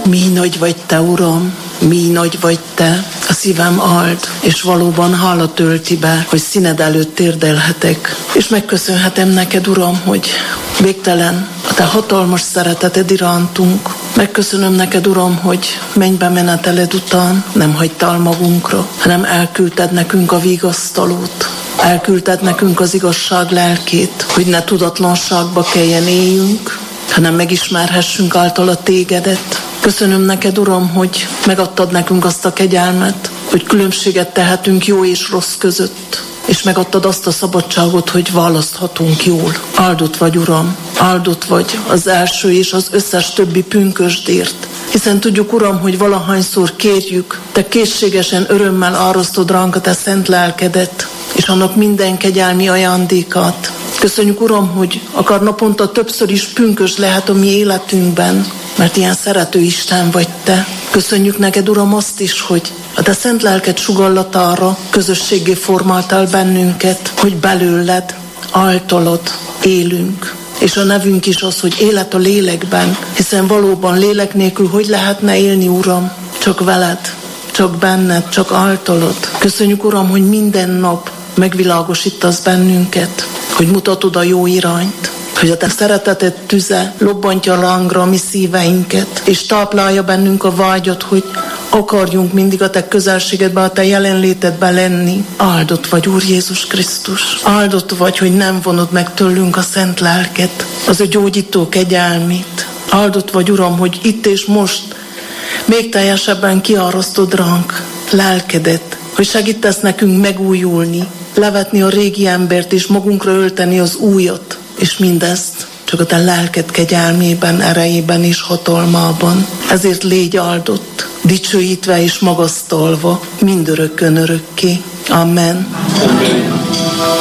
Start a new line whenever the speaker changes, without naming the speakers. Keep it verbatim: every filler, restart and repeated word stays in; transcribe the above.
Mi nagy vagy te, Uram, mi nagy vagy te, a szívem ald, és valóban hála tölti be, hogy színed előtt térdelhetek. És megköszönhetem neked, Uram, hogy végtelen a te hatalmas szereteted irántunk. Megköszönöm neked, Uram, hogy mennybe meneteled után nem hagytál magunkra, hanem elküldted nekünk a vigasztalót. Elküldted nekünk az igazság lelkét, hogy ne tudatlanságba kelljen éljünk, hanem megismerhessünk általa tégedet. Köszönöm neked, Uram, hogy megadtad nekünk azt a kegyelmet, hogy különbséget tehetünk jó és rossz között, és megadtad azt a szabadságot, hogy választhatunk jól. Áldott vagy, Uram, áldott vagy az első és az összes többi pünkösdért, hiszen tudjuk, Uram, hogy valahányszor kérjük, te készségesen örömmel árasztod ránk a te szent lelkedet, és annak minden kegyelmi ajándékát. Köszönjük, Uram, hogy akár naponta többször is pünkösd lehet a mi életünkben, mert ilyen szerető Isten vagy te. Köszönjük neked, Uram, azt is, hogy a te szent lelked sugallatára közösséggé formáltál bennünket, hogy belőled, általad élünk. És a nevünk is az, hogy élet a lélekben, hiszen valóban lélek nélkül hogy lehetne élni, Uram? Csak veled, csak benned, csak általad. Köszönjük, Uram, hogy minden nap megvilágosítasz bennünket, hogy mutatod a jó irányt, hogy a te szereteted tüze lobbantja lángra a mi szíveinket, és táplálja bennünk a vágyat, hogy akarjunk mindig a te közelségedben, a te jelenlétedben lenni. Áldott vagy, Úr Jézus Krisztus. Áldott vagy, hogy nem vonod meg tőlünk a szent lelket, az a gyógyító kegyelmét. Áldott vagy, Uram, hogy itt és most még teljesebben kiárasztod ránk lelkedet, hogy segítesz nekünk megújulni, levetni a régi embert és magunkra ölteni az újat, és mindezt csak a te lelked kegyelmében, erejében és hatalmában. Ezért légy áldott, dicsőítve és magasztalva mindörökkön örökké. Amen. Amen.